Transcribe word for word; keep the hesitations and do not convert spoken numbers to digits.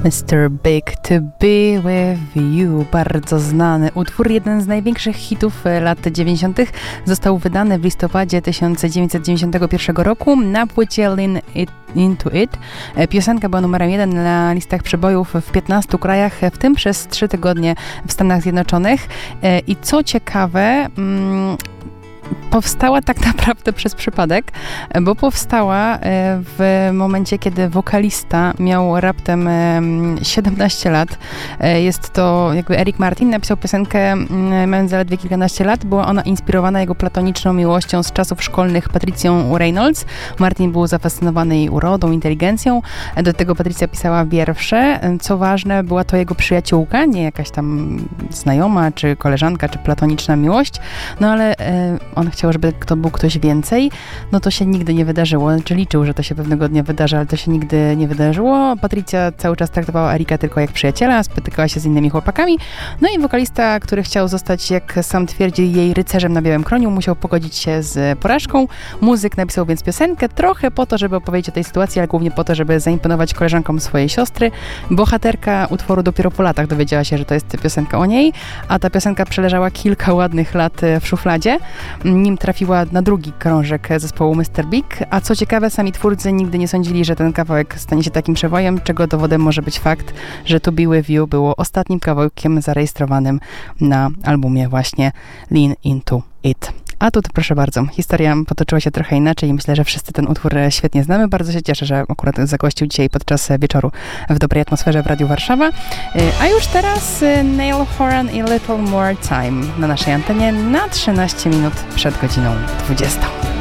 mister Big, To Be With You, bardzo znany utwór, jeden z największych hitów lat dziewięćdziesiątych. Został wydany w listopadzie tysiąc dziewięćset dziewięćdziesiątego pierwszego roku na płycie Lean It Into It. Piosenka była numerem jeden na listach przebojów w piętnastu krajach, w tym przez trzy tygodnie w Stanach Zjednoczonych. I co ciekawe, mm, powstała tak naprawdę przez przypadek, bo powstała w momencie, kiedy wokalista miał raptem siedemnaście lat. Jest to jakby Eric Martin, napisał piosenkę mając zaledwie kilkanaście lat. Była ona inspirowana jego platoniczną miłością z czasów szkolnych Patricją Reynolds. Martin był zafascynowany jej urodą, inteligencją. Do tego Patricia pisała wiersze. Co ważne, była to jego przyjaciółka, nie jakaś tam znajoma, czy koleżanka, czy platoniczna miłość. No ale on chciał, żeby to był ktoś więcej, no to się nigdy nie wydarzyło. Znaczy liczył, że to się pewnego dnia wydarzy, ale to się nigdy nie wydarzyło. Patricia cały czas traktowała Erika tylko jak przyjaciela, spotykała się z innymi chłopakami. No i wokalista, który chciał zostać, jak sam twierdzi, jej rycerzem na białym koniu, musiał pogodzić się z porażką. Muzyk napisał więc piosenkę trochę po to, żeby opowiedzieć o tej sytuacji, ale głównie po to, żeby zaimponować koleżankom swojej siostry. Bohaterka utworu dopiero po latach dowiedziała się, że to jest piosenka o niej, a ta piosenka przeleżała kilka ładnych lat w szufladzie, nim trafiła na drugi krążek zespołu mister Big, a co ciekawe, sami twórcy nigdy nie sądzili, że ten kawałek stanie się takim przewojem, czego dowodem może być fakt, że To Be With You było ostatnim kawałkiem zarejestrowanym na albumie właśnie Lean Into It. A tu, proszę bardzo, historia potoczyła się trochę inaczej i myślę, że wszyscy ten utwór świetnie znamy. Bardzo się cieszę, że akurat zagościł dzisiaj podczas wieczoru w dobrej atmosferze w Radiu Warszawa. A już teraz Niall Horan i Little More Time na naszej antenie na trzynaście minut przed godziną dwudziestą.